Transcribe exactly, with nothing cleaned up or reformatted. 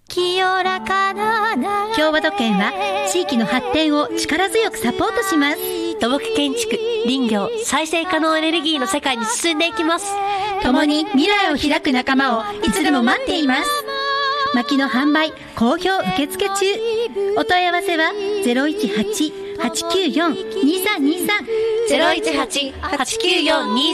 清らかな共和土建は地域の発展を力強くサポートします。 土木建築、林業、再生可能エネルギーの世界に進んでいきます。 共に未来を開く仲間をいつでも待っています。薪の販売好評受付中。お問い合わせは ゼロいちはち はちきゅうよん にさんにさんゼロいちはち はちきゅうよん に